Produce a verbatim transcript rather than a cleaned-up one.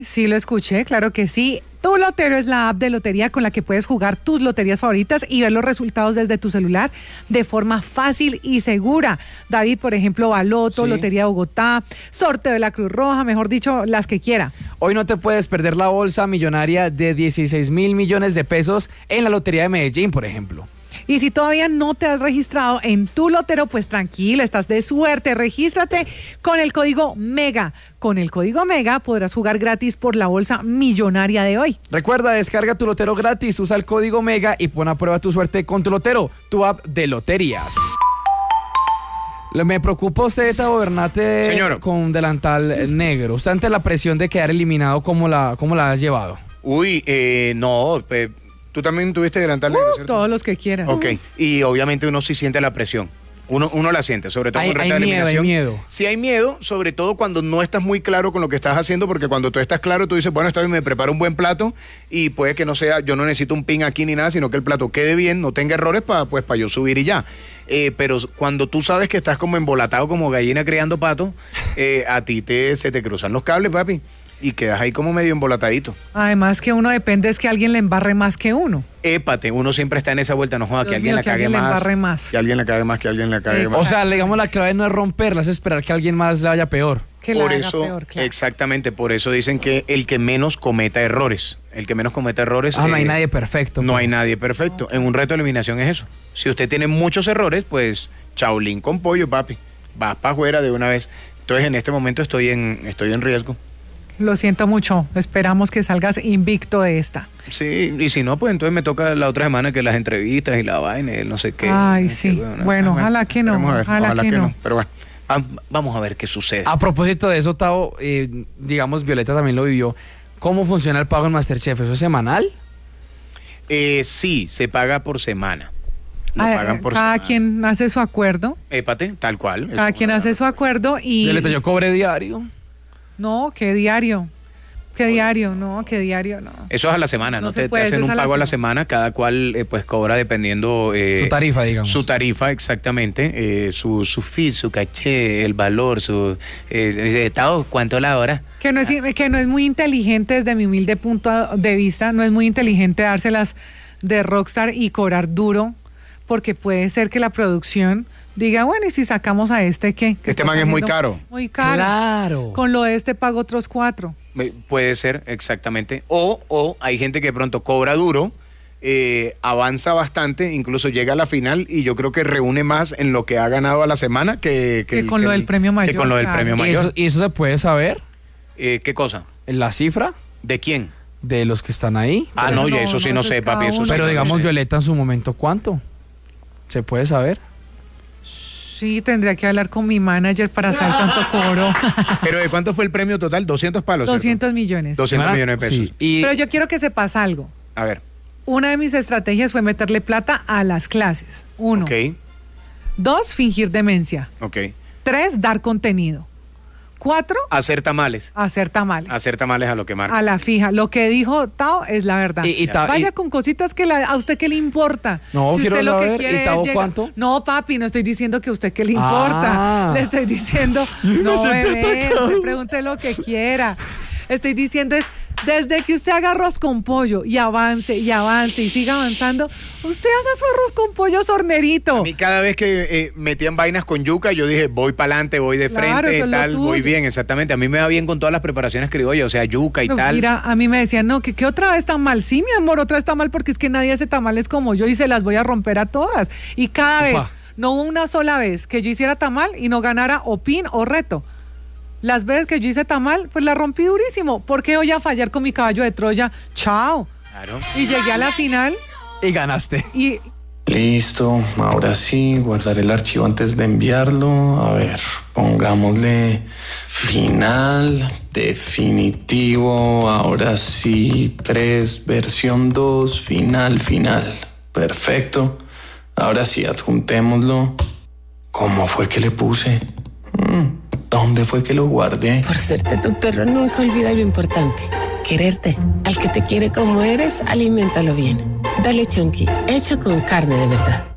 Sí, lo escuché, claro que sí. Tu Lotero es la app de lotería con la que puedes jugar tus loterías favoritas y ver los resultados desde tu celular de forma fácil y segura. David, por ejemplo, Baloto, sí. Lotería Bogotá, Sorteo de la Cruz Roja, mejor dicho, las que quiera. Hoy no te puedes perder la bolsa millonaria de dieciséis mil millones de pesos en la Lotería de Medellín, por ejemplo. Y si todavía no te has registrado en Tu Lotero, pues tranquilo, estás de suerte. Regístrate con el código MEGA. Con el código MEGA podrás jugar gratis por la bolsa millonaria de hoy. Recuerda, descarga Tu Lotero gratis, usa el código MEGA y pon a prueba tu suerte con Tu Lotero, tu app de loterías. Me preocupa usted, Tavo Bernate, Señor. Con delantal negro. Usted ante la presión de quedar eliminado, ¿cómo la, cómo la has llevado? Uy, eh, no, pues... ¿Tú también tuviste delantal negro, uh, cierto? Todos los que quieras. Ok, y obviamente uno sí siente la presión. Uno, uno la siente, sobre todo hay, con reta hay de miedo, eliminación. hay miedo. Sí hay miedo, sobre todo cuando no estás muy claro con lo que estás haciendo, porque cuando tú estás claro, tú dices, bueno, esta vez me preparo un buen plato y puede que no sea, yo no necesito un pin aquí ni nada, sino que el plato quede bien, no tenga errores para pues, para yo subir y ya. Eh, pero cuando tú sabes que estás como embolatado como gallina criando pato, eh, a ti te, se te cruzan los cables, papi, y quedas ahí como medio embolatadito. Además que uno depende es que alguien le embarre más que uno. Épate, uno siempre está en esa vuelta, no joda, que alguien la cague más, más. que alguien la cague más, que alguien la cague más. O sea, digamos, la clave no es romperla, es esperar que alguien más le vaya peor. Que por la eso, haga peor, claro. Exactamente, por eso dicen que el que menos cometa errores, el que menos cometa errores... Ah, eh, no hay nadie perfecto. No pues. hay nadie perfecto. En un reto de eliminación es eso. Si usted tiene muchos errores, pues chaulín con pollo, papi. Vas para afuera de una vez. Entonces, en este momento estoy en, estoy en riesgo. Lo siento mucho, esperamos que salgas invicto de esta. Sí, y si no, pues entonces me toca la otra semana que las entrevistas y la vaina, y no sé qué. Ay, no sé, sí, bueno, bueno, bueno, ojalá que no, ver, ojalá, ojalá que, que no. no. Pero bueno, vamos a ver qué sucede. A propósito de eso, Tavo, eh, digamos, Violeta también lo vivió. ¿Cómo funciona el pago en MasterChef? ¿Eso es semanal? Eh, sí, se paga por semana. Lo Ah, pagan por cada semana. quien hace su acuerdo. Épate, tal cual. Cada Eso, quien bueno, hace su acuerdo y... Violeta, yo cobré diario. No, ¿qué diario? ¿Qué diario? No, ¿qué diario? No. Eso es a la semana, ¿no? No te, se puede, te hacen eso es un a la pago a la semana. semana, cada cual eh, pues cobra dependiendo... Eh, Su tarifa, digamos. Su tarifa, exactamente. Eh, su, su fee, su caché, el valor, su... Eh, Estado, ¿cuánto la hora? Que no, es, que no es muy inteligente desde mi humilde punto de vista, no es muy inteligente dárselas de rockstar y cobrar duro, porque puede ser que la producción diga, bueno, ¿y si sacamos a este qué? Que Este está man es muy saliendo caro. Muy caro. Claro. Con lo de este pago otros cuatro. Eh, Puede ser, exactamente. O, o hay gente que de pronto cobra duro, eh, avanza bastante, incluso llega a la final y yo creo que reúne más en lo que ha ganado a la semana que... Que el- con lo el- del premio mayor, Que con lo del claro. premio ¿Y mayor. eso, ¿Y eso se puede saber? Eh, ¿Qué cosa? ¿La cifra ¿De quién? de los que están ahí? Ah, Pero- no, no, ya eso sí no, no eso sé, es cada papi. Eso uno. sí Pero no digamos, sé. Violeta, en su momento, ¿cuánto? ¿Se puede saber? Sí, tendría que hablar con mi manager para saber cuánto cobró. ¿Pero de cuánto fue el premio total? doscientos palos, ¿cierto? doscientos millones. doscientos ¿No era? millones de pesos. Sí. Y Pero yo quiero que sepas algo. A ver, Una de mis estrategias fue meterle plata a las clases. Uno. ok, Dos, fingir demencia. ok. Tres, dar contenido. Cuatro, Hacer tamales. hacer tamales. Hacer tamales a lo que marca. A la fija. Lo que dijo Tao es la verdad. Y- y Ta- Vaya y- con cositas que la- a usted qué le importa. No, quiero usted lo que saber, quiere ¿y Tao es llegar- cuánto? No, papi, no estoy diciendo que a usted qué le Ah. importa. Le estoy diciendo, me no, siento bebé, atacado. usted pregunte lo que quiera. Estoy diciendo es, desde que usted haga arroz con pollo y avance y avance y siga avanzando, usted haga su arroz con pollo sornerito. A mí cada vez que eh, metían vainas con yuca, yo dije, voy para adelante, voy de Claro, frente, eso es lo tal, tuyo. voy bien, exactamente. A mí me va bien con todas las preparaciones criollas, o sea, yuca y No, tal. mira, a mí me decían, no, que, que otra vez tan mal. Sí, mi amor, otra vez está mal porque es que nadie hace tamales como yo y se las voy a romper a todas. Y cada Ufa. vez, no hubo una sola vez que yo hiciera tamal y no ganara o pin o reto. Las veces que yo hice tamal, pues la rompí durísimo. ¿Por qué voy a fallar con mi caballo de Troya? Chao. Claro. Y llegué a la final y ganaste. y Listo, ahora sí, guardar el archivo antes de enviarlo. A ver, pongámosle final, definitivo, ahora sí, tres, versión dos, final, final. Perfecto. Ahora sí, adjuntémoslo. ¿Cómo fue que le puse? Mm, ¿Dónde fue que lo guardé? Por serte tu perro, nunca olvida lo importante. Quererte. Al que te quiere como eres, aliméntalo bien. Dale Chunky, hecho con carne de verdad.